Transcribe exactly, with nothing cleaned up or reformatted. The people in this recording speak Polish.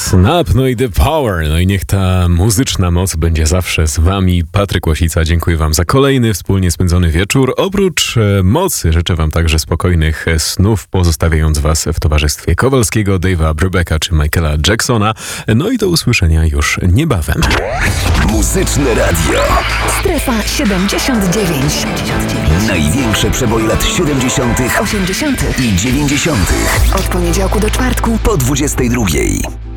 Snap, no i The Power, no i niech ta muzyczna moc będzie zawsze z wami. Patryk Łasica, dziękuję wam za kolejny wspólnie spędzony wieczór. Oprócz e, mocy życzę wam także spokojnych snów, pozostawiając was w towarzystwie Kowalskiego, Dave'a Brubecka czy Michaela Jacksona. No i do usłyszenia już niebawem. Muzyczne radio. Strefa siedemdziesiąt dziewięć. Największe przeboje lat siedemdziesiątych, osiemdziesiątych i dziewięćdziesiątych. Od poniedziałku do czwartku Po dwudziestej drugiej.